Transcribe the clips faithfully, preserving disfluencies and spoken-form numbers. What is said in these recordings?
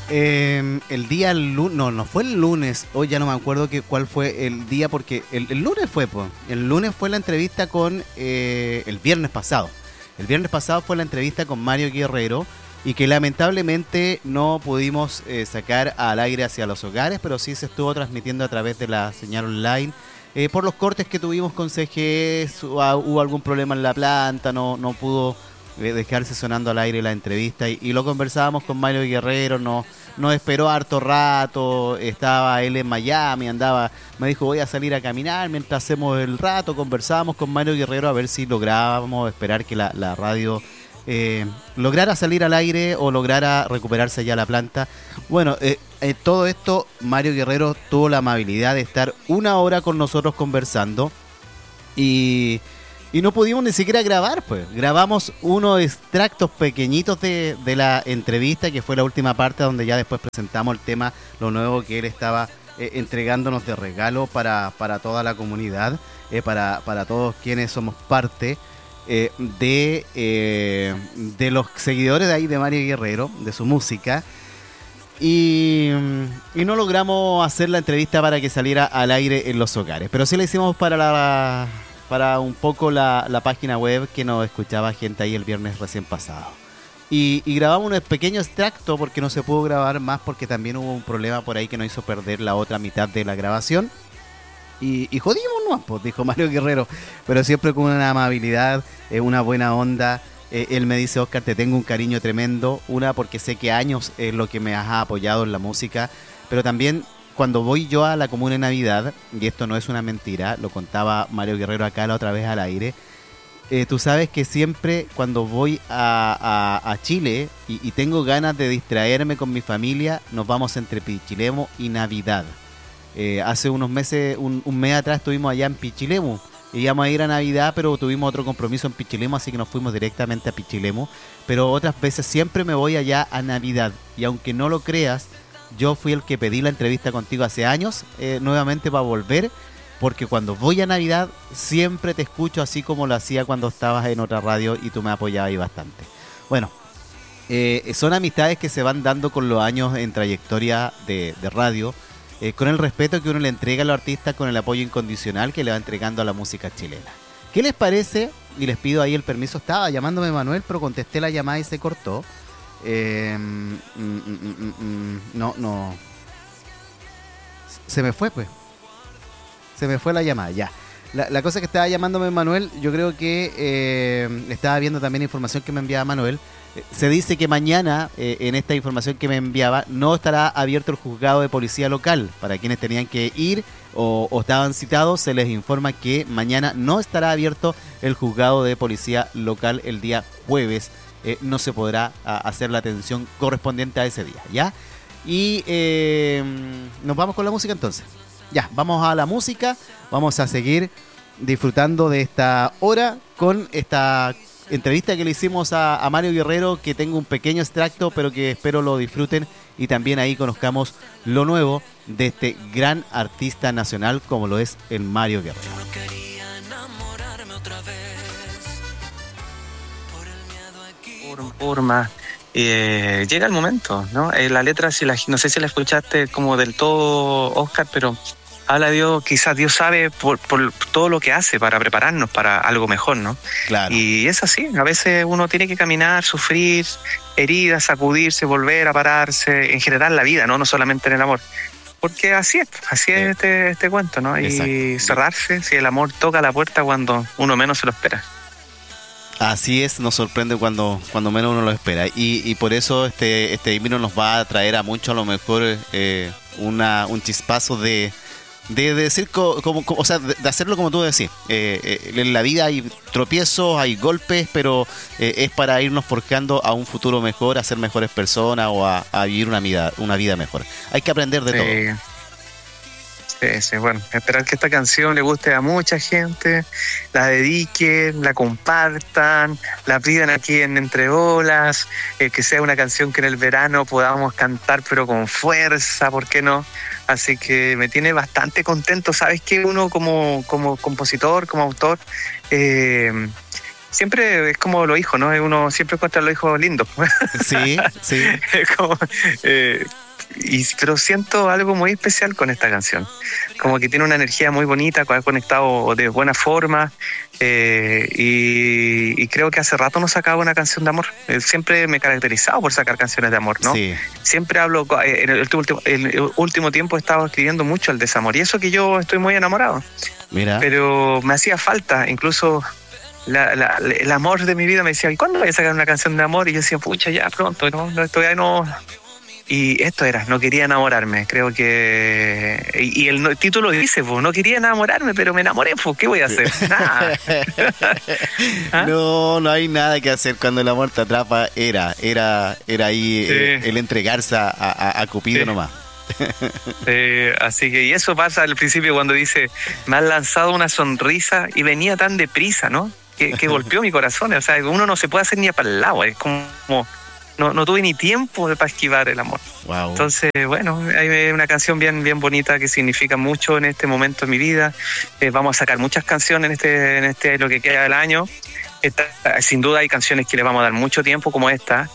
Eh, el día lunes, no, no fue el lunes, hoy ya no me acuerdo que, cuál fue el día, porque el, el lunes fue, pues, el lunes fue la entrevista con, eh, el viernes pasado, el viernes pasado fue la entrevista con Mario Guerrero, y que lamentablemente no pudimos eh, sacar al aire hacia los hogares, pero sí se estuvo transmitiendo a través de la señal online, eh, por los cortes que tuvimos con C G E, hubo algún problema en la planta, no, no pudo dejarse sonando al aire la entrevista y, y lo conversábamos con Mario Guerrero, no, no esperó harto rato, estaba él en Miami, andaba, me dijo voy a salir a caminar mientras hacemos el rato, conversábamos con Mario Guerrero a ver si lográbamos esperar que la, la radio eh, lograra salir al aire o lograra recuperarse ya la planta. Bueno, eh, eh, todo esto Mario Guerrero tuvo la amabilidad de estar una hora con nosotros conversando y... Y no pudimos ni siquiera grabar, pues. Grabamos unos extractos pequeñitos de, de la entrevista, que fue la última parte donde ya después presentamos el tema, lo nuevo que él estaba eh, entregándonos de regalo para, para toda la comunidad, eh, para, para todos quienes somos parte eh, de, eh, de los seguidores de ahí de Mario Guerrero, de su música. Y, y no logramos hacer la entrevista para que saliera al aire en los hogares, pero sí la hicimos para la... para un poco la, la página web que nos escuchaba gente ahí el viernes recién pasado. Y, y grabamos un pequeño extracto porque no se pudo grabar más porque también hubo un problema por ahí que nos hizo perder la otra mitad de la grabación. Y, y jodimos, ¿no? Pues dijo Mario Guerrero, pero siempre con una amabilidad, eh, una buena onda. Eh, él me dice, Oscar, te tengo un cariño tremendo. Una, porque sé que años es lo que me has apoyado en la música, pero también... Cuando voy yo a la comuna en Navidad, y esto no es una mentira, lo contaba Mario Guerrero acá la otra vez al aire, eh, tú sabes que siempre cuando voy a, a, a Chile y, y tengo ganas de distraerme con mi familia, nos vamos entre Pichilemu y Navidad. Eh, hace unos meses, un, un mes atrás estuvimos allá en Pichilemu, íbamos a ir a Navidad, pero tuvimos otro compromiso en Pichilemu, así que nos fuimos directamente a Pichilemu, pero otras veces siempre me voy allá a Navidad, y aunque no lo creas, yo fui el que pedí la entrevista contigo hace años, eh, nuevamente para volver, porque cuando voy a Navidad siempre te escucho así como lo hacía cuando estabas en otra radio y tú me apoyabas ahí bastante. Bueno, eh, son amistades que se van dando con los años en trayectoria de, de radio, eh, con el respeto que uno le entrega a los artistas, con el apoyo incondicional que le va entregando a la música chilena. ¿Qué les parece? Y les pido ahí el permiso, estaba llamándome Manuel, pero contesté la llamada y se cortó. Eh, mm, mm, mm, mm, no, no. Se me fue, pues. Se me fue la llamada, ya. La, la cosa es que estaba llamándome Manuel, yo creo que eh, estaba viendo también información que me enviaba Manuel. Eh, se dice que mañana, eh, en esta información que me enviaba, no estará abierto el juzgado de policía local. Para quienes tenían que ir o, o estaban citados, se les informa que mañana no estará abierto el juzgado de policía local el día jueves. Eh, no se podrá a, hacer la atención correspondiente a ese día, ¿ya? Y eh, nos vamos con la música entonces. Ya, vamos a la música, vamos a seguir disfrutando de esta hora con esta entrevista que le hicimos a, a Mario Guerrero, que tengo un pequeño extracto, pero que espero lo disfruten y también ahí conozcamos lo nuevo de este gran artista nacional como lo es el Mario Guerrero. Yo no quería enamorarme otra vez. Forma, eh, llega el momento, ¿no? Eh, la letra, si la, no sé si la escuchaste como del todo, Oscar, pero habla de Dios, quizás Dios sabe por, por todo lo que hace para prepararnos para algo mejor, ¿no? Claro. Y es así, a veces uno tiene que caminar, sufrir, heridas, sacudirse, volver a pararse, en general la vida, ¿no? No solamente en el amor. Porque así es, así es este, este cuento, ¿no? Y exacto. Cerrarse, si el amor toca la puerta cuando uno menos se lo espera. Así es, nos sorprende cuando, cuando menos uno lo espera. Y, y por eso este, este himno nos va a traer a mucho, a lo mejor, eh, una, un chispazo de, de, de decir, co, como, como, o sea, de, de hacerlo como tú decís. Eh, eh, en la vida hay tropiezos, hay golpes, pero eh, es para irnos forjando a un futuro mejor, a ser mejores personas o a, a vivir una vida, una vida mejor. Hay que aprender de sí. todo. Sí, sí, bueno, esperar que esta canción le guste a mucha gente, la dediquen, la compartan, la pidan aquí en Entre Olas, eh, que sea una canción que en el verano podamos cantar pero con fuerza, ¿por qué no? Así que me tiene bastante contento. ¿Sabes qué? Uno como, como compositor, como autor, eh, siempre es como los hijos, ¿no? Uno siempre encuentra los hijos lindos. Sí, sí. Es como, eh, y, pero siento algo muy especial con esta canción. Como que tiene una energía muy bonita, ha conectado de buena forma. Eh, y, y creo que hace rato no sacaba una canción de amor. Eh, siempre me he caracterizado por sacar canciones de amor, ¿no? Sí. Siempre hablo, eh, en el último, en el último tiempo he estado escribiendo mucho el desamor. Y eso que yo estoy muy enamorado. Mira. Pero me hacía falta, incluso la, la, el amor de mi vida me decía, ¿y cuándo voy a sacar una canción de amor? Y yo decía, pucha, ya pronto, no, no todavía no. Y esto era, no quería enamorarme, creo que... Y, y el, no, el título dice, pues, no quería enamorarme, pero me enamoré, pues, ¿qué voy a hacer? Nada. ¿Ah? No, no hay nada que hacer cuando el amor te atrapa, era, era, era ahí sí. eh, el entregarse a, a, a Cupido sí. nomás. Eh, así que, y eso pasa al principio cuando dice, me han lanzado una sonrisa y venía tan deprisa, ¿no? Que, que golpeó mi corazón, o sea, uno no se puede hacer ni para el lado, es como... No, no tuve ni tiempo para esquivar el amor. Wow. Entonces, bueno, hay una canción bien, bien bonita que significa mucho en este momento de mi vida. Eh, vamos a sacar muchas canciones en este, en este lo que queda del año. Esta, sin duda hay canciones que le vamos a dar mucho tiempo, como esta.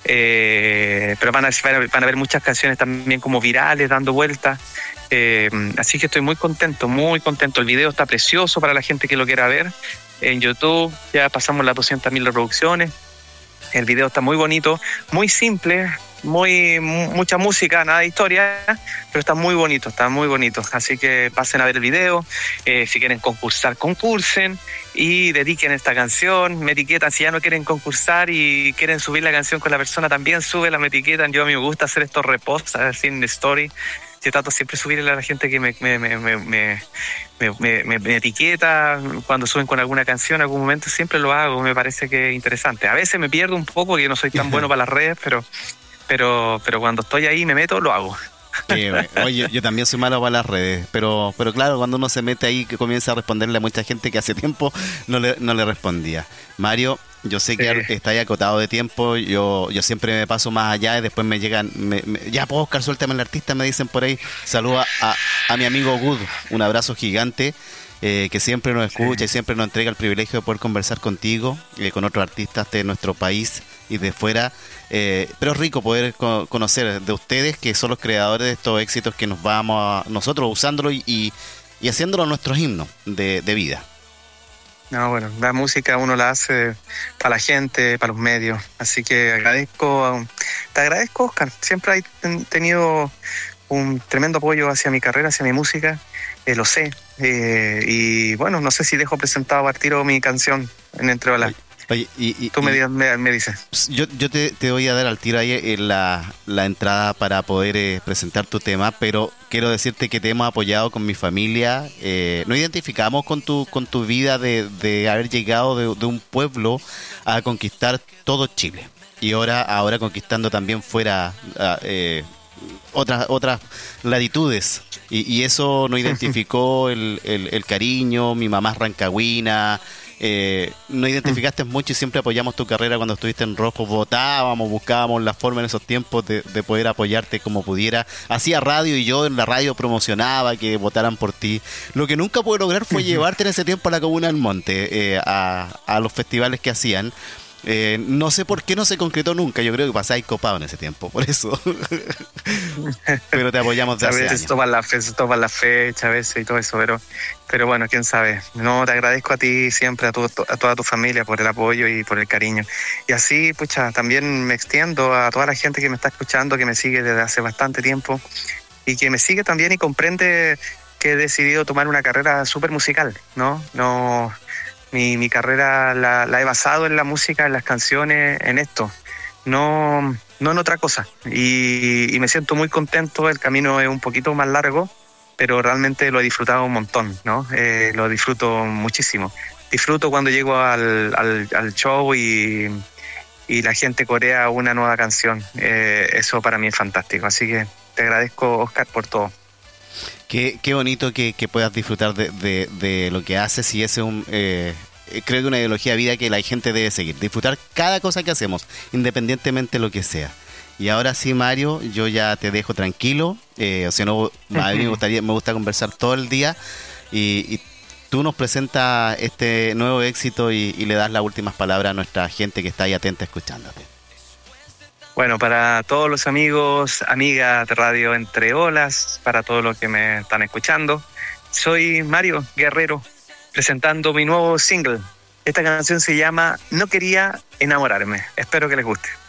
Eh, pero van a, van a haber muchas canciones también como virales, dando vueltas. Eh, así que estoy muy contento, muy contento. El video está precioso para la gente que lo quiera ver. En YouTube ya pasamos las doscientas mil reproducciones. El video está muy bonito, muy simple, muy mucha música, nada de historia, pero está muy bonito, está muy bonito. Así que pasen a ver el video, eh, si quieren concursar, concursen y dediquen esta canción, me etiquetan. Si ya no quieren concursar y quieren subir la canción con la persona, también súbela, me etiquetan. Yo a mí me gusta hacer estos reposts, así en story. Yo trato siempre subirle a la gente que me, me, me, me, me, me, me, me etiqueta cuando suben con alguna canción, en algún momento siempre lo hago, me parece que es interesante. A veces me pierdo un poco, que yo no soy tan bueno para las redes, pero, pero, pero cuando estoy ahí me meto, lo hago. Sí, oye, yo, yo también soy malo para las redes, pero pero claro, cuando uno se mete ahí que comienza a responderle a mucha gente que hace tiempo no le, no le respondía. Mario, yo sé que sí. está ahí acotado de tiempo, yo yo siempre me paso más allá y después me llegan, me, me, ya puedo Oscar, suéltame el artista, me dicen por ahí. Saluda a, a mi amigo Good, un abrazo gigante. Eh, que siempre nos escucha sí. y siempre nos entrega el privilegio de poder conversar contigo, eh, con otros artistas de nuestro país y de fuera. Eh, pero es rico poder co- conocer de ustedes, que son los creadores de estos éxitos que nos vamos a, nosotros usándolo y, y, y haciéndolo nuestros himnos de, de vida. No, bueno, la música uno la hace para la gente, para los medios. Así que agradezco, te agradezco, Oscar. Siempre he tenido un tremendo apoyo hacia mi carrera, hacia mi música. Eh, lo sé. Eh, y bueno, no sé si dejo presentado al tiro mi canción en Entre Olas. Oye, y, y, Tú me, y, me, me dices. Yo, yo te, te voy a dar al tiro ahí la, la entrada para poder eh, presentar tu tema, pero quiero decirte que te hemos apoyado con mi familia. Eh, nos identificamos con tu con tu vida de, de haber llegado de, de un pueblo a conquistar todo Chile. Y ahora, ahora conquistando también fuera eh, otras otras latitudes. Y, y eso nos identificó el, el, el cariño, mi mamá es rancagüina. Eh, nos identificaste mucho y siempre apoyamos tu carrera. Cuando estuviste en Rojo votábamos, buscábamos la forma en esos tiempos de, de poder apoyarte como pudiera. Hacía radio y yo en la radio promocionaba que votaran por ti. Lo que nunca pude lograr fue llevarte en ese tiempo a la Comuna del Monte, eh, a, a los festivales que hacían. Eh, no sé por qué no se concretó nunca. Yo creo que pasáis copado en ese tiempo, por eso. Pero te apoyamos de hace años. A veces toman la fecha, toman la fecha, a veces y todo eso, pero, pero bueno, quién sabe. No, te agradezco a ti siempre, a, tu, a toda tu familia por el apoyo y por el cariño. Y así, pucha, también me extiendo a toda la gente que me está escuchando, que me sigue desde hace bastante tiempo y que me sigue también y comprende que he decidido tomar una carrera súper musical, ¿no? No... Mi, mi carrera la, la he basado en la música, en las canciones, en esto, no, no en otra cosa. Y, y me siento muy contento, el camino es un poquito más largo, pero realmente lo he disfrutado un montón, ¿no? Eh, lo disfruto muchísimo. Disfruto cuando llego al, al, al show y, y la gente corea una nueva canción. Eh, eso para mí es fantástico. Así que te agradezco, Oscar, por todo. Qué, qué bonito que, que puedas disfrutar de, de, de lo que haces y ese es un, eh, creo que una ideología de vida que la gente debe seguir. Disfrutar cada cosa que hacemos, independientemente de lo que sea. Y ahora sí, Mario, yo ya te dejo tranquilo. Eh, o sea, no, a mí me gustaría, me gusta conversar todo el día y, y tú nos presentas este nuevo éxito y, y le das las últimas palabras a nuestra gente que está ahí atenta escuchándote. Bueno, para todos los amigos, amigas de Radio Entre Olas, para todos los que me están escuchando, soy Mario Guerrero, presentando mi nuevo single. Esta canción se llama No Quería Enamorarme. Espero que les guste.